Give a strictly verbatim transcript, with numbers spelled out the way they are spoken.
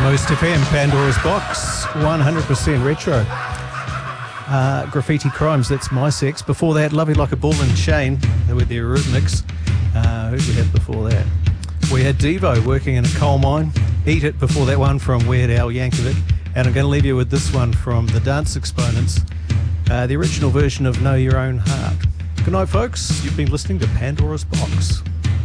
Most F M, Pandora's Box, one hundred percent retro. Uh, Graffiti Crimes, that's My Sex. Before that, Love You Like a Ball and Chain, they were the Eurythmics. Uh, who did we have before that? We had Devo working in a coal mine. Eat It before that one from Weird Al Yankovic. And I'm going to leave you with this one from the Dance Exponents, uh, the original version of Know Your Own Heart. Good night, folks. You've been listening to Pandora's Box.